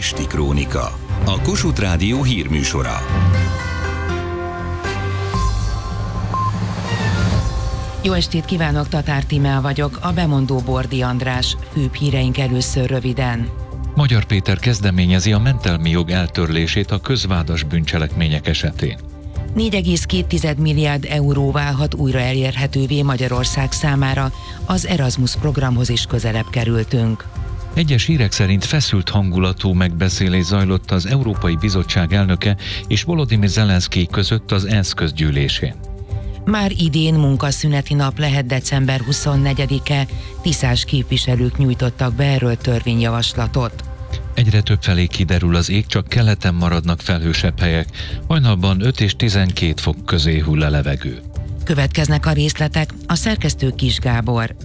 Esti Krónika, a Kossuth Rádió hírműsora. Jó estét kívánok, Tatár Tímea vagyok, a bemondó Bordi András. Főbb híreink először röviden. Magyar Péter kezdeményezi a mentelmi jog eltörlését a közvádas bűncselekmények esetén. 4,2 milliárd euró válhat újra elérhetővé Magyarország számára, az Erasmus programhoz is közelebb kerültünk. Egyes hírek szerint feszült hangulatú megbeszélés zajlott az Európai Bizottság elnöke és Volodymyr Zelenszkij között az ENSZ közgyűlésén. Már idén munkaszüneti nap lehet december 24-e, tiszás képviselők nyújtottak be erről törvényjavaslatot. Egyre többfelé kiderül az ég, csak keleten maradnak felhősebb helyek, hajnalban 5 és 12 fok közé hull a levegő. Következnek a részletek, a szerkesztő Kis Gábor.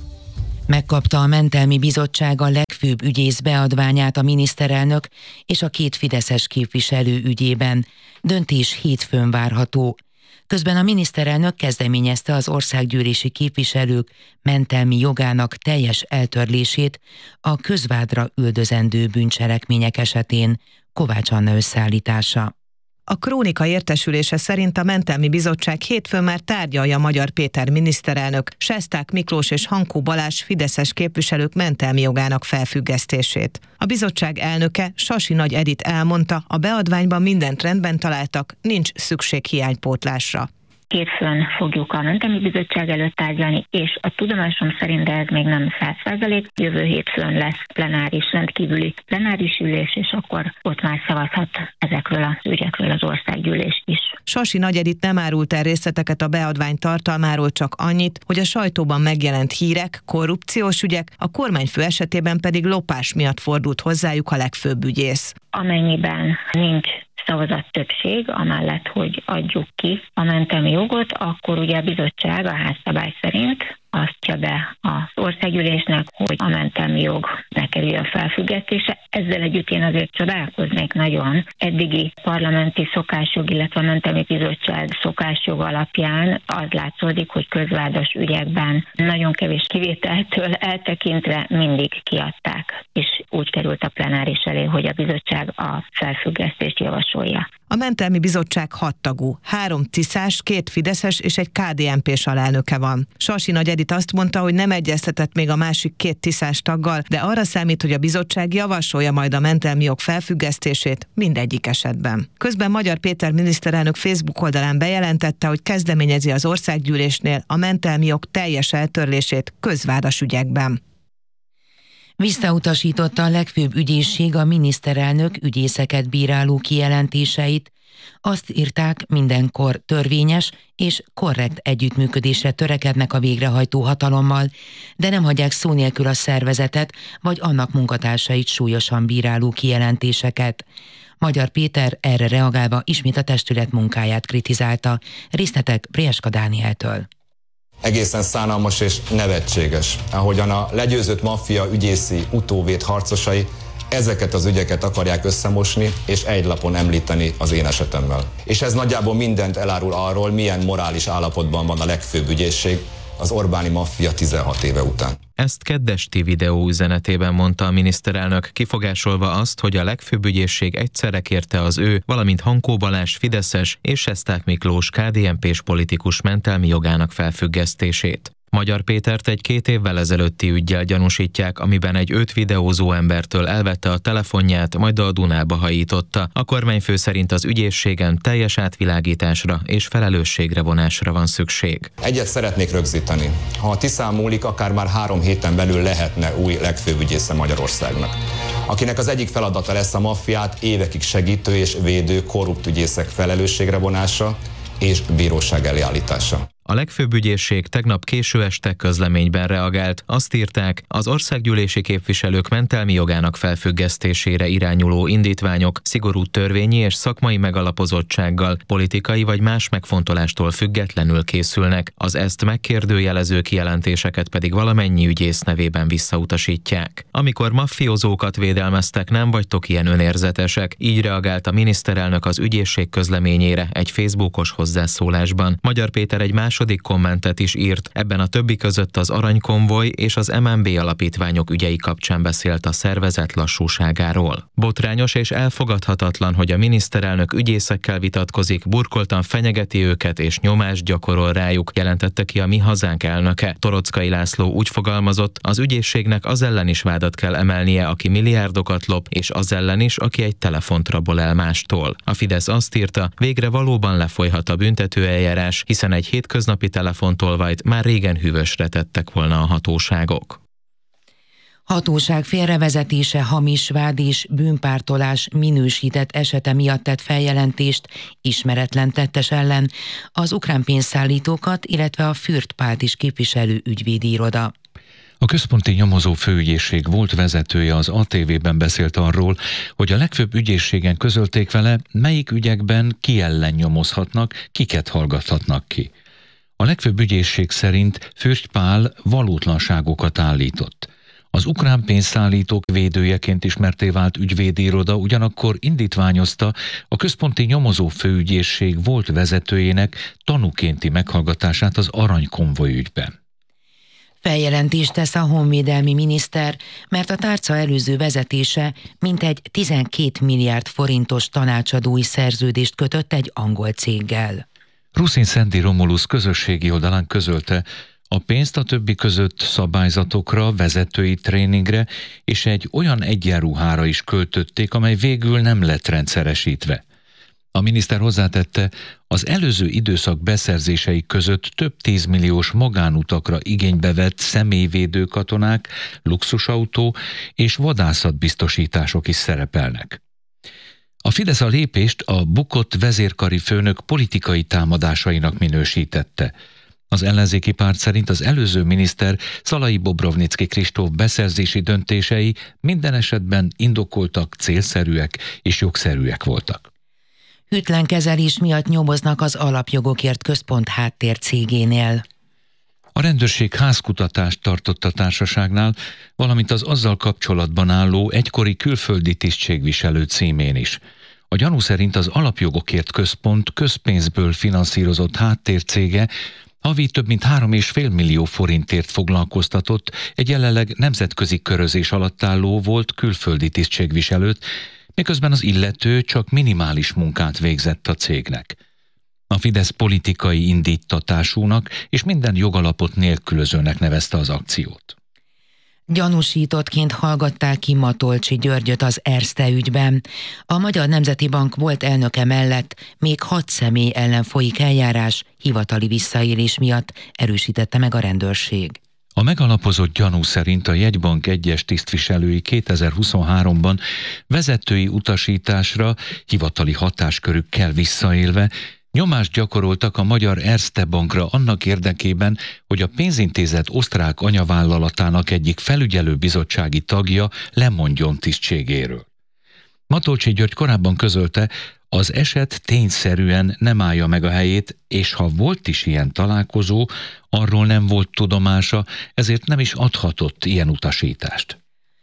Megkapta a Mentelmi Bizottság a legfőbb ügyész beadványát a miniszterelnök és a két fideszes képviselő ügyében. Döntés hétfőn várható. Közben a miniszterelnök kezdeményezte az országgyűlési képviselők mentelmi jogának teljes eltörlését a közvádra üldözendő bűncselekmények esetén. Kovács Anna összeállítása. A Krónika értesülése szerint a Mentelmi Bizottság hétfőn már tárgyalja Magyar Péter miniszterelnök, Sesták Miklós és Hankó Balázs fideszes képviselők mentelmi jogának felfüggesztését. A bizottság elnöke, Sasi Nagy Edit elmondta, a beadványban mindent rendben találtak, nincs szükség hiánypótlásra. Hétfőn fogjuk a Mentelmi Bizottság előtt tárgyalni, és a tudomásom szerint, de ez még nem 100%, jövő hétfőn lesz rendkívüli plenáris ülés, és akkor ott már szavazhat ezekről az ügyekről az országgyűlés is. Sasi Nagy Edit nem árult el részleteket a beadvány tartalmáról, csak annyit, hogy a sajtóban megjelent hírek, korrupciós ügyek, a kormányfő esetében pedig lopás miatt fordult hozzájuk a legfőbb ügyész. Amennyiben nincs szavazat többség, amellett, hogy adjuk ki a mentelmi jogot, akkor ugye a bizottság a házszabály szerint osztja be az országgyűlésnek, hogy a mentelmi jog ne kerüljön felfüggesztése. Ezzel együtt én azért csodálkoznék nagyon. Eddigi parlamenti szokásjog, illetve a mentelmi bizottság szokásjog alapján az látszódik, hogy közvádas ügyekben nagyon kevés kivételtől eltekintve mindig kiadták, és úgy került a plenáris elé, hogy a bizottság a felfüggesztést javasolja. A Mentelmi Bizottság 6 tagú, 3 tiszás, 2 fideszes és egy KDNP-s alelnöke van. Sasi Nagy Edit azt mondta, hogy nem egyeztetett még a másik 2 tiszás taggal, de arra számít, hogy a bizottság javasolja majd a mentelmi jog felfüggesztését mindegyik esetben. Közben Magyar Péter miniszterelnök Facebook oldalán bejelentette, hogy kezdeményezi az országgyűlésnél a mentelmi jog teljes eltörlését közvádas ügyekben. Visszautasította a legfőbb ügyészség a miniszterelnök ügyészeket bíráló kijelentéseit. Azt írták, mindenkor törvényes és korrekt együttműködésre törekednek a végrehajtó hatalommal, de nem hagyják szó nélkül a szervezetet vagy annak munkatársait súlyosan bíráló kijelentéseket. Magyar Péter erre reagálva ismét a testület munkáját kritizálta. Részletek Brieska Dánieltől. Egészen szánalmas és nevetséges, ahogyan a legyőzött maffia ügyészi utóvét harcosai ezeket az ügyeket akarják összemosni és egy lapon említeni az én esetemmel. És ez nagyjából mindent elárul arról, milyen morális állapotban van a legfőbb ügyészség az Orbáni maffia 16 éve után. Ezt kedd esti videó üzenetében mondta a miniszterelnök, kifogásolva azt, hogy a legfőbb ügyészség egyszerre kérte az ő, valamint Hankó Balázs fideszes és Sesták Miklós KDNP-s politikus mentelmi jogának felfüggesztését. Magyar Pétert egy 2 évvel ezelőtti üggyel gyanúsítják, amiben egy őt videózó embertől elvette a telefonját, majd a Dunába hajította. A kormányfő szerint az ügyészségen teljes átvilágításra és felelősségre vonásra van szükség. Egyet szeretnék rögzíteni. Ha a Tiszán múlik, akár már 3 héten belül lehetne új legfőbb ügyésze Magyarországnak, akinek az egyik feladata lesz a maffiát évekig segítő és védő korrupt ügyészek felelősségre vonása és bíróság elé állítása. A legfőbb ügyészség tegnap késő este közleményben reagált. Azt írták, az országgyűlési képviselők mentelmi jogának felfüggesztésére irányuló indítványok szigorú törvényi és szakmai megalapozottsággal, politikai vagy más megfontolástól függetlenül készülnek, az ezt megkérdőjelező kijelentéseket pedig valamennyi ügyész nevében visszautasítják. Amikor maffiózókat védelmeztek, nem vagytok ilyen önérzetesek, így reagált a miniszterelnök az ügyészség közleményére egy Facebookos hozzászólásban. Magyar Péter egy másik második kommentet is írt, ebben a többi között az Aranykonvoj és az MNB alapítványok ügyei kapcsán beszélt a szervezet lassúságáról. Botrányos és elfogadhatatlan, hogy a miniszterelnök ügyészekkel vitatkozik, burkoltan fenyegeti őket és nyomást gyakorol rájuk, jelentette ki a Mi Hazánk elnöke. Toroczkai László úgy fogalmazott, az ügyészségnek az ellen is vádat kell emelnie, aki milliárdokat lop, és az ellen is, aki egy telefont rabol el mástól. A Fidesz azt írta, végre valóban lefolyhat a büntetőeljárás, hiszen egy hétköznapi telefontolvajt már régen hűvösre tettek volna a hatóságok. Hatóság félrevezetése, hamis vád és bűnpártolás minősített esete miatt tett feljelentést ismeretlen tettes ellen az ukrán pénzszállítókat, illetve a Fürt Pált is képviselő ügyvédi iroda. A központi nyomozó főügyészség volt vezetője az ATV-ben beszélt arról, hogy a legfőbb ügyészségen közölték vele, melyik ügyekben ki ellen nyomozhatnak, kiket hallgathatnak ki. A legfőbb ügyészség szerint Fürt Pál valótlanságokat állított. Az ukrán pénzszállítók védőjeként ismerté vált ügyvédi iroda ugyanakkor indítványozta a központi nyomozó főügyészség volt vezetőjének tanúkénti meghallgatását az Aranykonvoj ügyben. Feljelentést tesz a honvédelmi miniszter, mert a tárca előző vezetése mintegy 12 milliárd forintos tanácsadói szerződést kötött egy angol céggel. Ruszin Szendi Romulusz közösségi oldalán közölte, a pénzt a többi között szabályzatokra, vezetői tréningre és egy olyan egyenruhára is költötték, amely végül nem lett rendszeresítve. A miniszter hozzátette, az előző időszak beszerzései között több 10 milliós magánutakra igénybe vett személyvédő katonák, luxusautó és vadászatbiztosítások is szerepelnek. A Fidesz a lépést a bukott vezérkari főnök politikai támadásainak minősítette. Az ellenzéki párt szerint az előző miniszter Szalai Bobrovnicki Kristóf beszerzési döntései minden esetben indokoltak, célszerűek és jogszerűek voltak. Hűtlen kezelés miatt nyomoznak az Alapjogokért Központ háttércégénél. A rendőrség házkutatást tartott a társaságnál, valamint az azzal kapcsolatban álló egykori külföldi tisztségviselő címén is. A gyanú szerint az Alapjogokért Központ közpénzből finanszírozott háttércége havi több mint 3,5 millió forintért foglalkoztatott egy jelenleg nemzetközi körözés alatt álló volt külföldi tisztségviselőt, miközben az illető csak minimális munkát végzett a cégnek. A Fidesz politikai indítatásúnak és minden jogalapot nélkülözőnek nevezte az akciót. Gyanúsítottként hallgatták ki Matolcsy Györgyöt az Erste ügyben. A Magyar Nemzeti Bank volt elnöke mellett még 6 személy ellen folyik eljárás hivatali visszaélés miatt, erősítette meg a rendőrség. A megalapozott gyanú szerint a jegybank egyes tisztviselői 2023-ban vezetői utasításra, hivatali hatáskörükkel visszaélve nyomást gyakoroltak a Magyar Erste Bankra annak érdekében, hogy a pénzintézet osztrák anyavállalatának egyik felügyelőbizottsági tagja lemondjon tisztségéről. Matolcsy György korábban közölte, az eset tényszerűen nem állja meg a helyét, és ha volt is ilyen találkozó, arról nem volt tudomása, ezért nem is adhatott ilyen utasítást.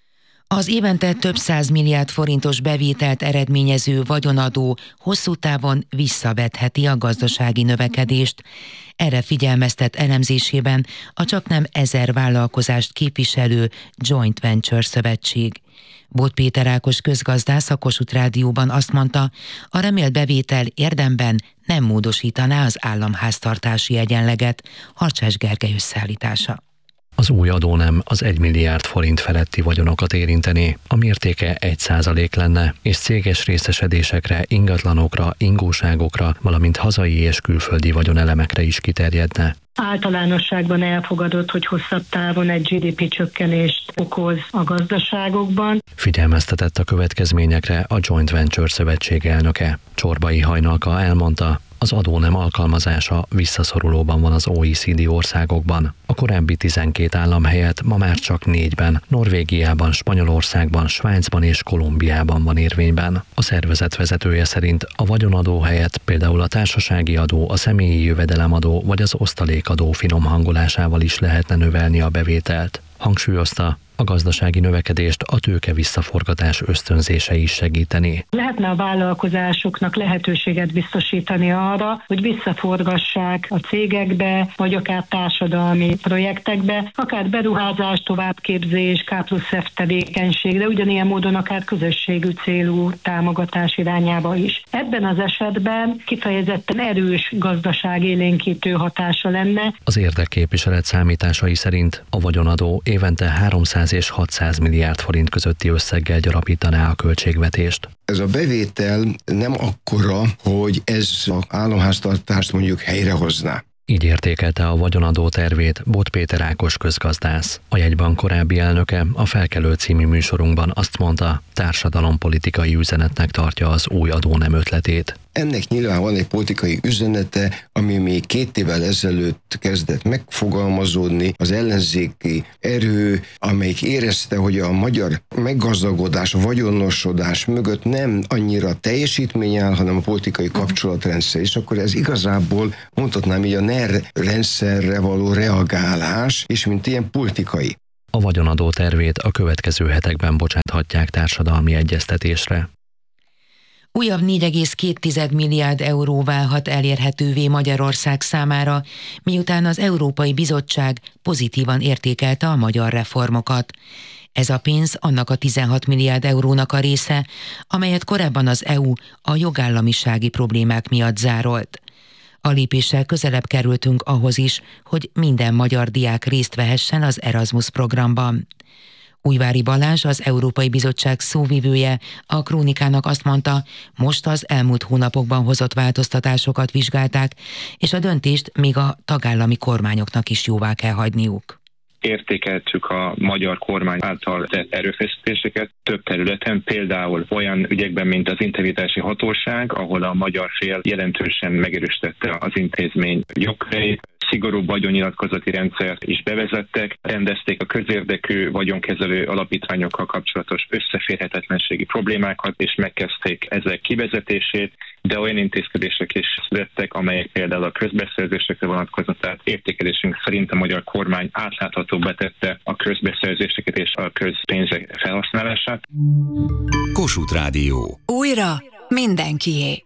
Az évente több 100 milliárd forintos bevételt eredményező vagyonadó hosszú távon visszavetheti a gazdasági növekedést. Erre figyelmeztet elemzésében a csaknem 1000 vállalkozást képviselő Joint Venture Szövetség. Bóth Péter Ákos közgazdász a Kossuth Rádióban azt mondta, a remélt bevétel érdemben nem módosítaná az államháztartási egyenleget. Harcsás Gergely összeállítása. Az új adónem az 1 milliárd forint feletti vagyonokat érintené, a mértéke 1% lenne, és céges részesedésekre, ingatlanokra, ingóságokra, valamint hazai és külföldi vagyonelemekre is kiterjedne. Általánosságban elfogadott, hogy hosszabb távon egy GDP csökkenést okoz a gazdaságokban. Figyelmeztetett a következményekre a Joint Venture Szövetség elnöke. Csorbai Hajnalka elmondta, az adónem alkalmazása visszaszorulóban van az OECD országokban. A korábbi 12 állam helyett ma már csak 4-ben, Norvégiában, Spanyolországban, Svájcban és Kolumbiában van érvényben. A szervezet vezetője szerint a vagyonadó helyett például a társasági adó, a személyi jövedelemadó vagy az osztalékadó finom hangolásával is lehetne növelni a bevételt. Hangsúlyozta, a A gazdasági növekedést a tőke visszaforgatás ösztönzése is segíteni. Lehetne a vállalkozásoknak lehetőséget biztosítani arra, hogy visszaforgassák a cégekbe, vagy akár társadalmi projektekbe, akár beruházás, továbbképzés, K+F tevékenység, de ugyanilyen módon akár közösségű célú támogatás irányába is. Ebben az esetben kifejezetten erős gazdaságélénkítő hatása lenne. Az érdekképviselet számításai szerint a vagyonadó évente 300 és 600 milliárd forint közötti összeggel gyarapítaná a költségvetést. Ez a bevétel nem akkora, hogy ez az államháztartást mondjuk helyrehozná. Így értékelte a vagyonadó tervét Bot Péter Ákos közgazdász. A jegybank korábbi elnöke a Felkelő című műsorunkban azt mondta, társadalompolitikai üzenetnek tartja az új adónem ötletét. Ennek nyilván van egy politikai üzenete, ami még 2 évvel ezelőtt kezdett megfogalmazódni. Az ellenzéki erő, amelyik érezte, hogy a magyar meggazdagodás, a vagyonosodás mögött nem annyira teljesítmény áll, hanem a politikai kapcsolatrendszer. És akkor ez igazából, mondhatnám így, a NER rendszerre való reagálás, és mint ilyen politikai. A vagyonadó tervét a következő hetekben bocsáthatják társadalmi egyeztetésre. Újabb 4,2 milliárd euró válhat elérhetővé Magyarország számára, miután az Európai Bizottság pozitívan értékelte a magyar reformokat. Ez a pénz annak a 16 milliárd eurónak a része, amelyet korábban az EU a jogállamisági problémák miatt zárolt. A lépéssel közelebb kerültünk ahhoz is, hogy minden magyar diák részt vehessen az Erasmus programban. Újvári Balázs, az Európai Bizottság szóvivője, a Krónikának azt mondta, most az elmúlt hónapokban hozott változtatásokat vizsgálták, és a döntést még a tagállami kormányoknak is jóvá kell hagyniuk. Értékeltük a magyar kormány által tett erőfeszítéseket több területen, például olyan ügyekben, mint az integritási hatóság, ahol a magyar fél jelentősen megerősítette az intézmény jogköreit, szigorúbb vagyonnyilatkozati rendszert is bevezettek, rendezték a közérdekű vagyonkezelő alapítványokkal kapcsolatos összeférhetetlenségi problémákat, és megkezdték ezek kivezetését, de olyan intézkedések is születtek, amelyek például a közbeszerzésekre vonatkozott, tehát értékelésünk szerint a magyar kormány átláthatóbbá tette a közbeszerzéseket és a közpénzek felhasználását. Kossuth Rádió. Újra mindenkié.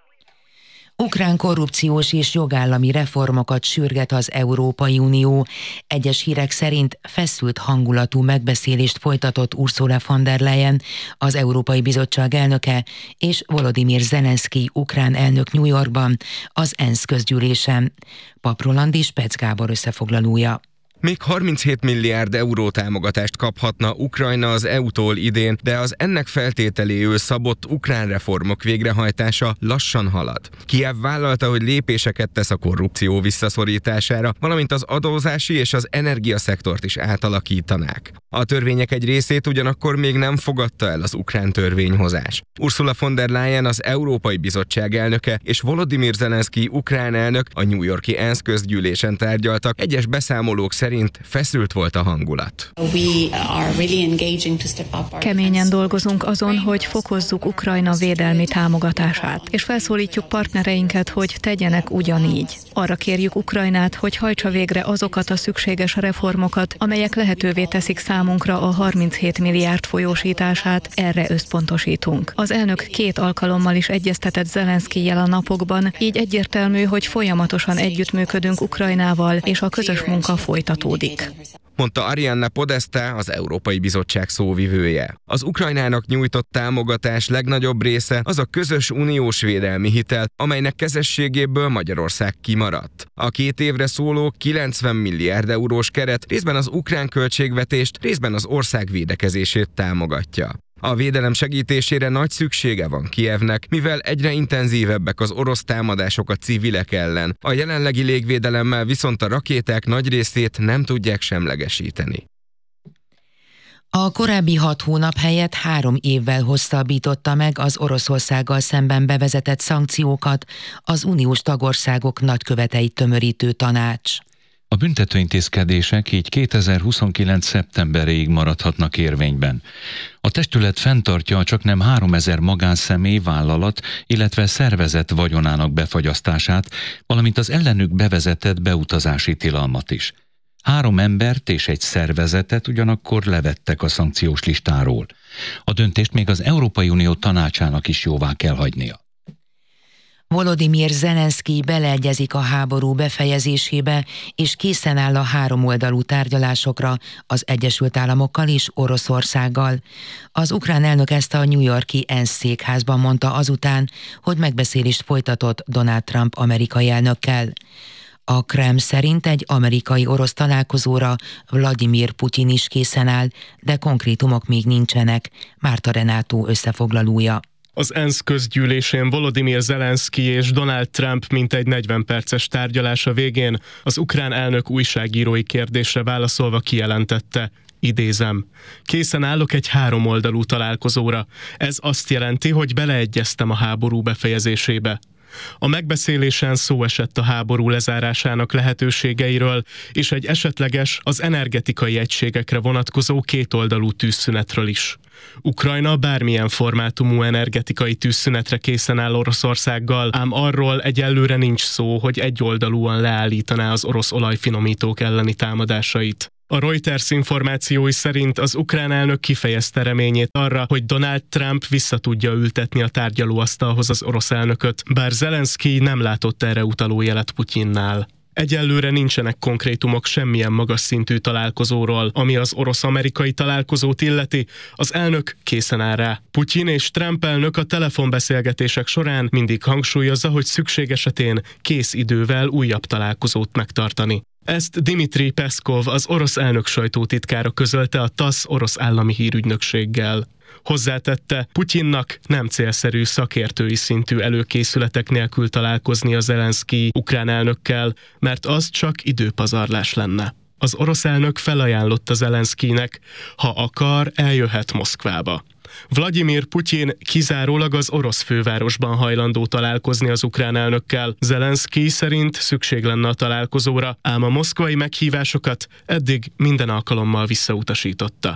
Ukrán korrupciós és jogállami reformokat sürget az Európai Unió. Egyes hírek szerint feszült hangulatú megbeszélést folytatott Ursula von der Leyen, az Európai Bizottság elnöke, és Volodymyr Zelenszky ukrán elnök New Yorkban, az ENSZ közgyűlésen. Pap Roland és Pec Gábor összefoglalója. Még 37 milliárd euró támogatást kaphatna Ukrajna az EU-tól idén, de az ennek feltételéül szabott ukrán reformok végrehajtása lassan halad. Kijev vállalta, hogy lépéseket tesz a korrupció visszaszorítására, valamint az adózási és az energiaszektort is átalakítanák. A törvények egy részét ugyanakkor még nem fogadta el az ukrán törvényhozás. Ursula von der Leyen, az Európai Bizottság elnöke, és Volodymyr Zelenszky ukrán elnök a New York-i ENSZ közgyűlésen tárgyaltak. Egyes beszámolók szerint feszült volt a hangulat. Keményen dolgozunk azon, hogy fokozzuk Ukrajna védelmi támogatását, és felszólítjuk partnereinket, hogy tegyenek ugyanígy. Arra kérjük Ukrajnát, hogy hajtsa végre azokat a szükséges reformokat, amelyek lehetővé teszik számunkra a 37 milliárd folyósítását, erre összpontosítunk. Az elnök 2 alkalommal is egyeztetett Zelenszkijjel a napokban, így egyértelmű, hogy folyamatosan együttműködünk Ukrajnával, és a közös munka folytatódik, mondta Arianna Podesta, az Európai Bizottság szóvivője. Az Ukrajnának nyújtott támogatás legnagyobb része az a közös uniós védelmi hitel, amelynek kezességéből Magyarország kimaradt. A 2 évre szóló 90 milliárd eurós keret részben az ukrán költségvetést, részben az ország védekezését támogatja. A védelem segítésére nagy szüksége van Kijevnek, mivel egyre intenzívebbek az orosz támadások a civilek ellen. A jelenlegi légvédelemmel viszont a rakéták nagy részét nem tudják semlegesíteni. A korábbi 6 hónap helyett 3 évvel hosszabbította meg az Oroszországgal szemben bevezetett szankciókat az uniós tagországok nagyköveteit tömörítő tanács. A büntetőintézkedések így 2029. szeptemberéig maradhatnak érvényben. A testület fenntartja a csaknem 3000 magánszemély, vállalat, illetve szervezet vagyonának befagyasztását, valamint az ellenük bevezetett beutazási tilalmat is. 3 embert és egy szervezetet ugyanakkor levettek a szankciós listáról. A döntést még az Európai Unió tanácsának is jóvá kell hagynia. Volodymyr Zelenszky beleegyezik a háború befejezésébe, és készen áll a háromoldalú tárgyalásokra az Egyesült Államokkal és Oroszországgal. Az ukrán elnök ezt a New York-i ENSZ székházban mondta azután, hogy megbeszélést folytatott Donald Trump amerikai elnökkel. A Kreml szerint egy amerikai-orosz találkozóra Vladimir Putyin is készen áll, de konkrétumok még nincsenek. Márta Renátó összefoglalója. Az ENSZ közgyűlésén Volodymyr Zelenszky és Donald Trump mintegy 40 perces tárgyalása végén az ukrán elnök újságírói kérdésre válaszolva kijelentette, idézem, készen állok egy háromoldalú találkozóra. Ez azt jelenti, hogy beleegyeztem a háború befejezésébe. A megbeszélésen szó esett a háború lezárásának lehetőségeiről és egy esetleges, az energetikai egységekre vonatkozó kétoldalú tűzszünetről is. Ukrajna bármilyen formátumú energetikai tűzszünetre készen áll Oroszországgal, ám arról egyelőre nincs szó, hogy egyoldalúan leállítaná az orosz olajfinomítók elleni támadásait. A Reuters információi szerint az ukrán elnök kifejezte reményét arra, hogy Donald Trump vissza tudja ültetni a tárgyalóasztalhoz az orosz elnököt, bár Zelenszky nem látott erre utaló jelet Putyinnál. Egyelőre nincsenek konkrétumok semmilyen magas szintű találkozóról, ami az orosz-amerikai találkozót illeti, az elnök készen áll rá. Putyin és Trump elnök a telefonbeszélgetések során mindig hangsúlyozza, hogy szükség esetén kész idővel újabb találkozót megtartani. Ezt Dmitri Peszkov, az orosz elnök sajtótitkára közölte a TASZ orosz állami hírügynökséggel. Hozzátette, Putyinnak nem célszerű szakértői szintű előkészületek nélkül találkozni a Zelenszky ukrán elnökkel, mert az csak időpazarlás lenne. Az orosz elnök felajánlotta Zelenszkynek, ha akar, eljöhet Moszkvába. Vladimir Putyin kizárólag az orosz fővárosban hajlandó találkozni az ukrán elnökkel. Zelenszky szerint szükség lenne a találkozóra, ám a moszkvai meghívásokat eddig minden alkalommal visszautasította.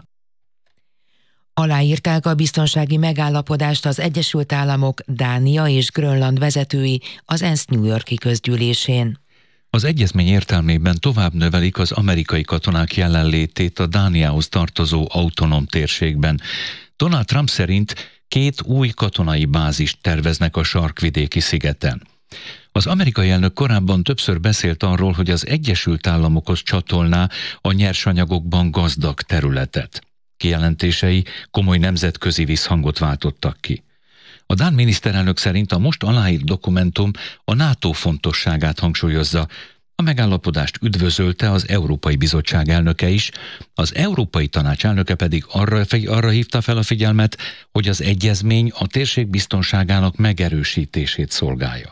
Aláírták a biztonsági megállapodást az Egyesült Államok, Dánia és Grönland vezetői az ENSZ New York-i közgyűlésén. Az egyezmény értelmében tovább növelik az amerikai katonák jelenlétét a Dániához tartozó autonóm térségben. Donald Trump szerint 2 új katonai bázist terveznek a sarkvidéki szigeten. Az amerikai elnök korábban többször beszélt arról, hogy az Egyesült Államokhoz csatolná a nyersanyagokban gazdag területet. Kijelentései komoly nemzetközi visszhangot váltottak ki. A dán miniszterelnök szerint a most aláírt dokumentum a NATO fontosságát hangsúlyozza. A megállapodást üdvözölte az Európai Bizottság elnöke is, az Európai Tanács elnöke pedig arra hívta fel a figyelmet, hogy az egyezmény a térség biztonságának megerősítését szolgálja.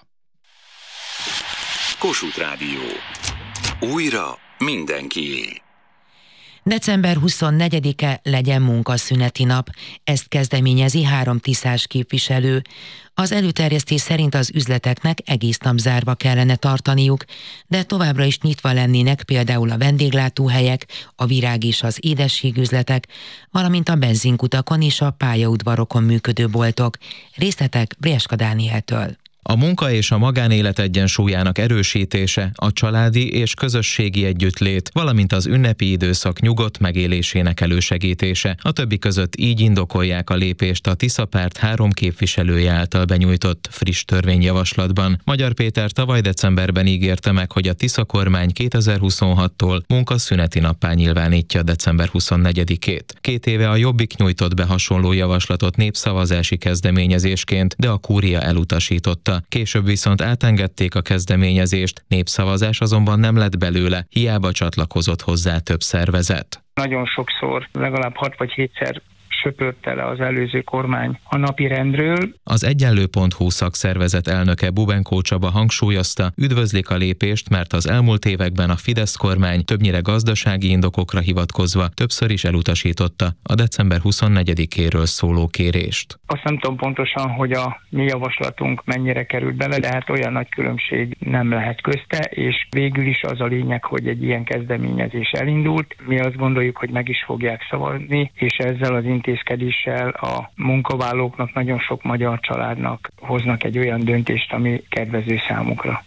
Kossuth Rádió. Újra mindenkié. December 24-e legyen munkaszüneti nap. Ezt kezdeményezi 3 tiszás képviselő. Az előterjesztés szerint az üzleteknek egész nap zárva kellene tartaniuk, de továbbra is nyitva lennének például a vendéglátóhelyek, a virág és az édességüzletek, valamint a benzinkutakon és a pályaudvarokon működő boltok. Részletek Brieska Dánieltől. A munka és a magánélet egyensúlyának erősítése, a családi és közösségi együttlét, valamint az ünnepi időszak nyugodt megélésének elősegítése. A többi között így indokolják a lépést a Tisza párt 3 képviselője által benyújtott friss törvényjavaslatban. Magyar Péter tavaly decemberben ígérte meg, hogy a Tisza kormány 2026-tól munkaszüneti nappá nyilvánítja december 24-ét. 2 éve a Jobbik nyújtott be hasonló javaslatot népszavazási kezdeményezésként, de a kúria elutasította. Később viszont átengedték a kezdeményezést, népszavazás azonban nem lett belőle, hiába csatlakozott hozzá több szervezet. Nagyon sokszor, legalább 6 vagy 7-szer söpörte le az előző kormány a napirendről. Az Egyenlő.hu szakszervezet elnöke Bubenkó Csaba hangsúlyozta, üdvözlik a lépést, mert az elmúlt években a Fidesz kormány többnyire gazdasági indokokra hivatkozva többször is elutasította a december 24-éről szóló kérést. Azt nem tudom pontosan, hogy a mi javaslatunk mennyire került bele, de hát olyan nagy különbség nem lehet közte, és végül is az a lényeg, hogy egy ilyen kezdeményezés elindult. Mi azt gondoljuk, hogy meg is fogják szavazni, és ezzel az intézkedéssel a munkavállalóknak, nagyon sok magyar családnak hoznak egy olyan döntést, ami kedvező számukra.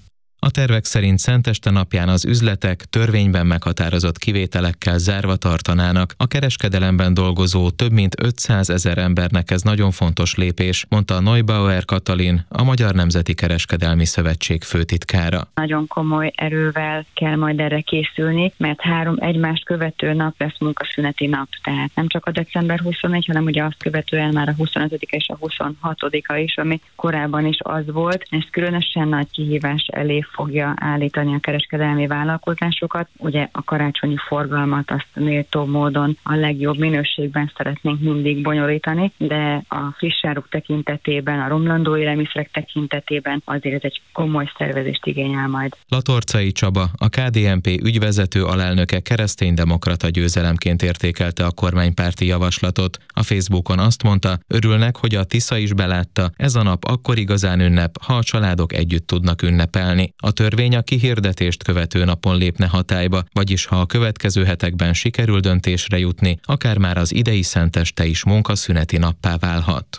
A tervek szerint Szenteste napján az üzletek törvényben meghatározott kivételekkel zárva tartanának. A kereskedelemben dolgozó több mint 500 000 embernek ez nagyon fontos lépés, mondta Neubauer Katalin, a Magyar Nemzeti Kereskedelmi Szövetség főtitkára. Nagyon komoly erővel kell majd erre készülni, mert 3 egymást követő nap lesz munkaszüneti nap, tehát nem csak a december 24, hanem ugye azt követően már a 25-e és a 26-a is, ami korábban is az volt. Ez különösen nagy kihívás elé fogja állítani a kereskedelmi vállalkozásokat. Ugye a karácsonyi forgalmat azt méltó módon a legjobb minőségben szeretnénk mindig bonyolítani, de a friss áruk tekintetében, a romlandó élelmiszerek tekintetében azért ez egy komoly szervezést igényel majd. Latorcai Csaba, a KDNP ügyvezető alelnöke kereszténydemokrata győzelemként értékelte a kormánypárti javaslatot. A Facebookon azt mondta, örülnek, hogy a Tisza is belátta, ez a nap akkor igazán ünnep, ha a családok együtt tudnak ünnepelni. A törvény a kihirdetést követő napon lépne hatályba, vagyis ha a következő hetekben sikerül döntésre jutni, akár már az idei Szenteste is munkaszüneti nappá válhat.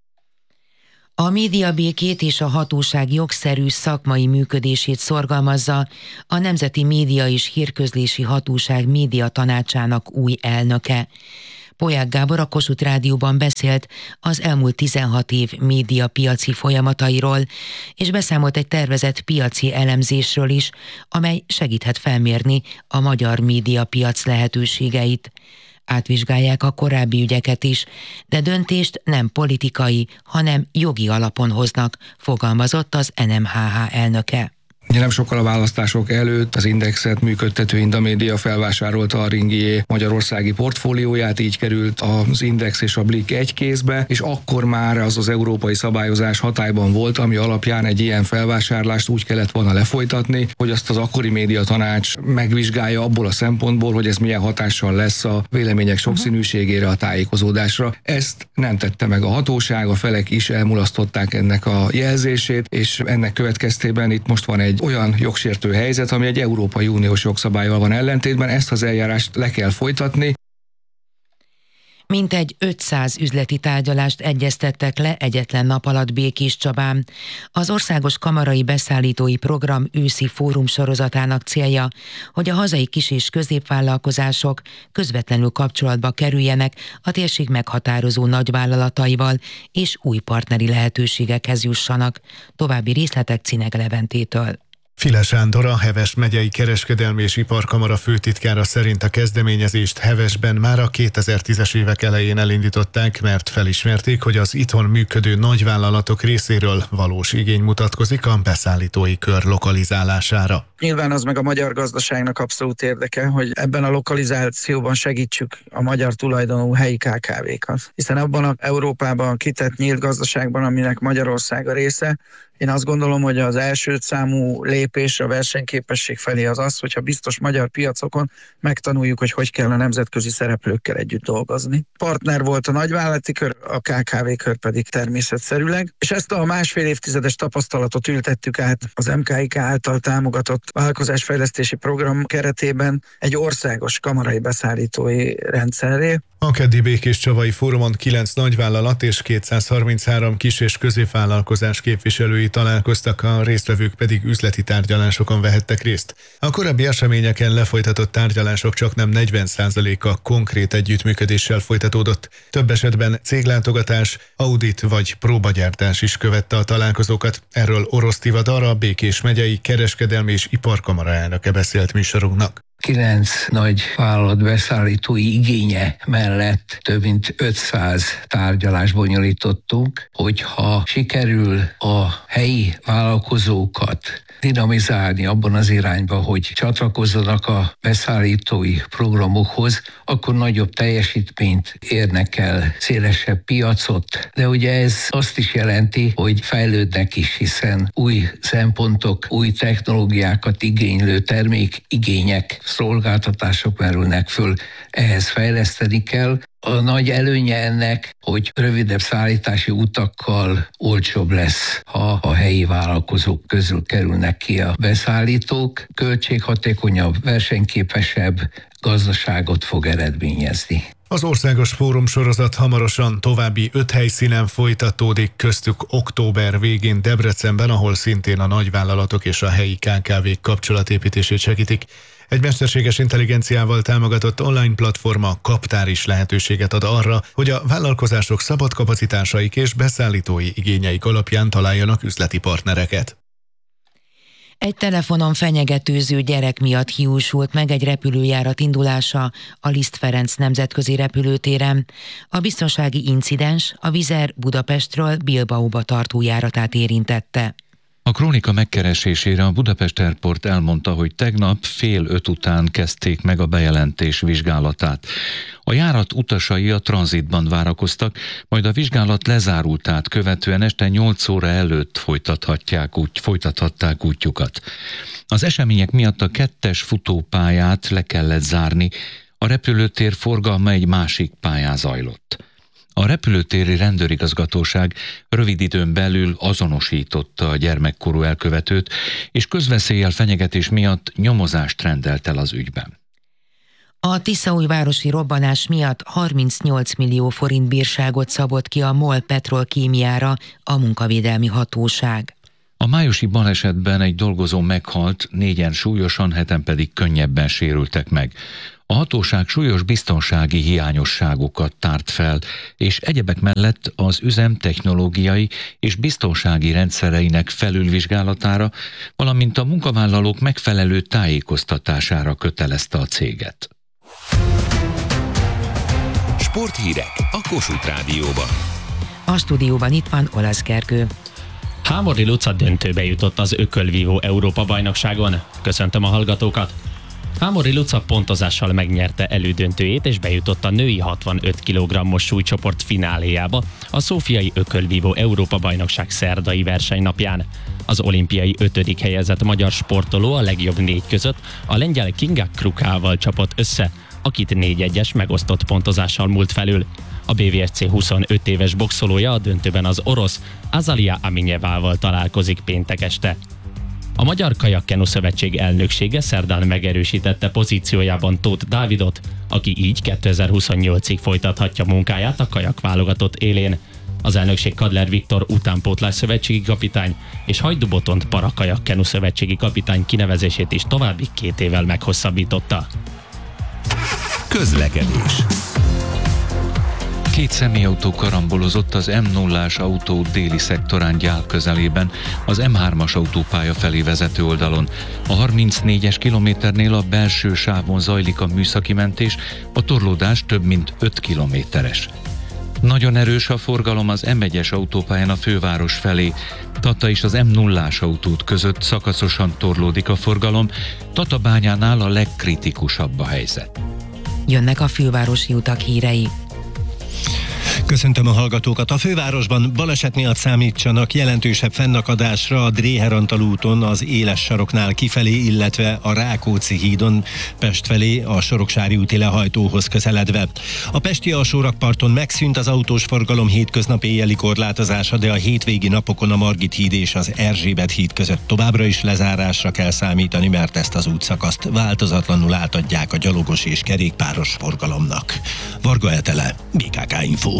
A médiabékét és a hatóság jogszerű szakmai működését szorgalmazza a Nemzeti Média és Hírközlési Hatóság média tanácsának új elnöke. Polyák Gábor a Kossuth Rádióban beszélt az elmúlt 16 év médiapiaci folyamatairól, és beszámolt egy tervezett piaci elemzésről is, amely segíthet felmérni a magyar médiapiac lehetőségeit. Átvizsgálják a korábbi ügyeket is, de döntést nem politikai, hanem jogi alapon hoznak, fogalmazott az NMHH elnöke. Ugye nem sokkal a választások előtt az Indexet működtető Indamédia felvásárolta a Ringié magyarországi portfólióját, így került az Index és a Blik egy kézbe, és akkor már az európai szabályozás hatályban volt, ami alapján egy ilyen felvásárlást úgy kellett volna lefolytatni, hogy azt az akkori médiatanács megvizsgálja abból a szempontból, hogy ez milyen hatással lesz a vélemények sokszínűségére, a tájékozódásra. Ezt nem tette meg a hatóság, a felek is elmulasztották ennek a jelzését, és ennek következtében itt most van egy olyan jogsértő helyzet, ami egy Európai Uniós jogszabállyal van ellentétben, ezt az eljárást le kell folytatni. Mintegy 500 üzleti tárgyalást egyeztettek le egyetlen nap alatt Békés Csabán. Az Országos Kamarai Beszállítói Program őszi fórum sorozatának célja, hogy a hazai kis- és középvállalkozások közvetlenül kapcsolatba kerüljenek a térség meghatározó nagyvállalataival, és új partneri lehetőségekhez jussanak. További részletek Cineg Leventétől. File Sándor, a Heves megyei kereskedelmi és iparkamara főtitkára szerint a kezdeményezést Hevesben már a 2010-es évek elején elindították, mert felismerték, hogy az itthon működő nagyvállalatok részéről valós igény mutatkozik a beszállítói kör lokalizálására. Nyilván az meg a magyar gazdaságnak abszolút érdeke, hogy ebben a lokalizációban segítsük a magyar tulajdonú helyi KKV-kat. Hiszen abban az Európában kitett nyílt gazdaságban, aminek Magyarország a része, én azt gondolom, hogy az első számú lépés a versenyképesség felé az az, hogyha biztos magyar piacokon megtanuljuk, hogy kell a nemzetközi szereplőkkel együtt dolgozni. Partner volt a nagyvállalati kör, a KKV kör pedig természetszerűleg, és ezt a 1,5 évtizedes tapasztalatot ültettük át az MKIK által támogatott vállalkozásfejlesztési program keretében egy országos kamarai beszállítói rendszerré. A keddi Békés Csavai Fórumon 9 nagyvállalat és 233 kis- és középvállalkozás képviselői találkoztak, a résztvevők pedig üzleti tárgyalásokon vehettek részt. A korábbi eseményeken lefolytatott tárgyalások csaknem 40%-a konkrét együttműködéssel folytatódott. Több esetben céglátogatás, audit vagy próbagyártás is követte a találkozókat. Erről Orosz Tivadar, a Békés megyei kereskedelmi és iparkamara elnöke beszélt műsorunknak. 9 nagy vállalat beszállítói igénye mellett több mint 500 tárgyalást bonyolítottunk, hogyha sikerül a helyi vállalkozókat dinamizálni abban az irányba, hogy csatlakozzanak a beszállítói programokhoz, akkor nagyobb teljesítményt érnek el, szélesebb piacot. De ugye ez azt is jelenti, hogy fejlődnek is, hiszen új szempontok, új technológiákat igénylő termékigények, szolgáltatások merülnek föl, ehhez fejleszteni kell. A nagy előnye ennek, hogy rövidebb szállítási utakkal olcsóbb lesz, ha a helyi vállalkozók közül kerülnek ki a beszállítók, költséghatékonyabb, versenyképesebb gazdaságot fog eredményezni. Az országos fórum sorozat hamarosan további 5 helyszínen folytatódik, köztük október végén Debrecenben, ahol szintén a nagyvállalatok és a helyi KKV-k kapcsolatépítését segítik. Egy mesterséges intelligenciával támogatott online platforma Kaptár is lehetőséget ad arra, hogy a vállalkozások szabad kapacitásaik és beszállítói igényeik alapján találjanak üzleti partnereket. Egy telefonon fenyegetőző gyerek miatt hiúsult meg egy repülőjárat indulása a Liszt Ferenc nemzetközi repülőtéren. A biztonsági incidens a Wizz Air Budapestről Bilbaóba tartó járatát érintette. A Krónika megkeresésére a Budapest Airport elmondta, hogy tegnap 4:30 után kezdték meg a bejelentés vizsgálatát. A járat utasai a tranzitban várakoztak, majd a vizsgálat lezárultát követően este 8 óra előtt folytathatták útjukat. Az események miatt a 2-es futópályát le kellett zárni, a repülőtér forgalma egy másik pályán zajlott. A repülőtéri rendőrigazgatóság rövid időn belül azonosította a gyermekkorú elkövetőt, és közveszéllyel fenyegetés miatt nyomozást rendelt el az ügyben. A tiszaújvárosi robbanás miatt 38 millió forint bírságot szabott ki a MOL Petrolkémiára a munkavédelmi hatóság. A májusi balesetben egy dolgozó meghalt, 4-en súlyosan, 7-en pedig könnyebben sérültek meg. A hatóság súlyos biztonsági hiányosságokat tárt fel, és egyebek mellett az üzem technológiai és biztonsági rendszereinek felülvizsgálatára, valamint a munkavállalók megfelelő tájékoztatására kötelezte a céget. Sporthírek a Kossuth Rádióban. A stúdióban itt van Olasz Gergő. Hámori Luca döntőbe jutott az Ökölvívó Európa-bajnokságon. Köszöntöm a hallgatókat! Hámori Luca pontozással megnyerte elődöntőjét és bejutott a női 65 kg-os súlycsoport fináléjába a szófiai Ökölvívó Európa-bajnokság szerdai versenynapján. Az olimpiai 5. helyezett magyar sportoló a legjobb 4 között a lengyel Kinga Krukával csapott össze, akit 4-1-es megosztott pontozással múlt felül. A BVSC 25 éves boxolója a döntőben az orosz Azalia Aminyevával találkozik péntek este. A Magyar Kajakkenu Szövetség elnöksége szerdán megerősítette pozíciójában Tóth Dávidot, aki így 2028-ig folytathatja munkáját a kajakválogatott élén. Az elnökség Kadler Viktor utánpótlás szövetségi kapitány és Hajdú Botont Parakajakkenu Szövetségi kapitány kinevezését is további 2 évvel meghosszabbította. Közlekedés. 2 személyautó karambolozott az M0-ás autó déli szektorán Gyál közelében, az M3-as autópálya felé vezető oldalon. A 34-es kilométernél a belső sávon zajlik a műszaki mentés, a torlódás több mint 5 kilométeres. Nagyon erős a forgalom az M1-es autópályán a főváros felé. Tata és az M0-ás autót között szakaszosan torlódik a forgalom, Tatabányánál a legkritikusabb a helyzet. Jönnek a fővárosi utak hírei. Köszöntöm a hallgatókat! A fővárosban baleset miatt számítsanak jelentősebb fennakadásra a Dréher-Antal úton az Éles saroknál kifelé, illetve a Rákóczi hídon Pest felé a Soroksári úti lehajtóhoz közeledve. A pesti alsórakparton megszűnt az autós forgalom hétköznap éjjeli korlátozása, de a hétvégi napokon a Margit híd és az Erzsébet híd között továbbra is lezárásra kell számítani, mert ezt az útszakaszt változatlanul átadják a gyalogos és kerékpáros forgalomnak. Varga Etele, BKK Info.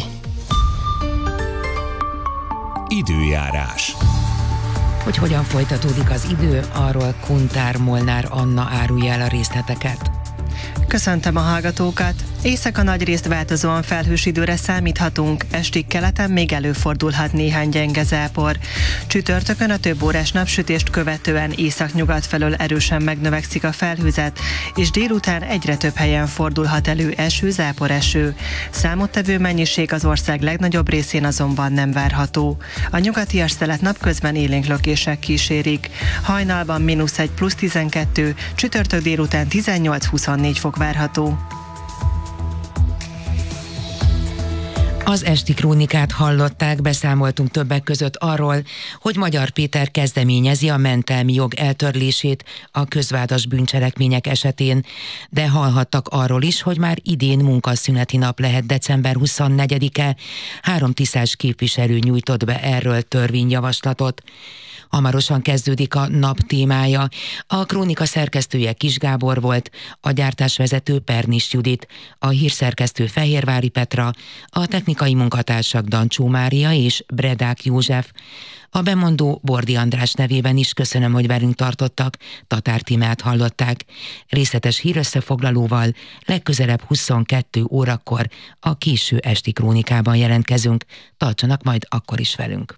Időjárás. Hogy hogyan folytatódik az idő, arról Kuntár Molnár Anna árulja el a részleteket. Köszöntöm a hallgatókat! Éjszaka nagyrészt változóan felhős időre számíthatunk, estig keleten még előfordulhat néhány gyenge zápor. Csütörtökön a több órás napsütést követően északnyugat felől erősen megnövekszik a felhőzet, és délután egyre több helyen fordulhat elő eső-záporeső. Számottevő mennyiség az ország legnagyobb részén azonban nem várható. A nyugatias szelet napközben élénk lökések kísérik. Hajnalban -1 plusz 12, csütörtök délután 18-24 fok várható. Az esti krónikát hallották, beszámoltunk többek között arról, hogy Magyar Péter kezdeményezi a mentelmi jog eltörlését a közvádas bűncselekmények esetén, de hallhattak arról is, hogy már idén munkaszüneti nap lehet december 24-e. 3 tisztás képviselő nyújtott be erről törvényjavaslatot. Hamarosan kezdődik a nap témája. A krónika szerkesztője Kis Gábor volt, a gyártásvezető Pernis Judit, a hírszerkesztő Fehérvári Petra, a technikai munkatársak Dancsó Mária és Bredák József. A bemondó Bordi András nevében is köszönöm, hogy velünk tartottak, Tatár Tímát hallották. Részletes hírösszefoglalóval legközelebb 22 órakor a késő esti krónikában jelentkezünk. Tartsanak majd akkor is velünk.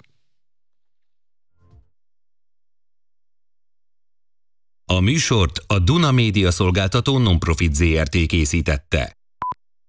A műsort a Duna Média Szolgáltató Nonprofit Zrt. Készítette.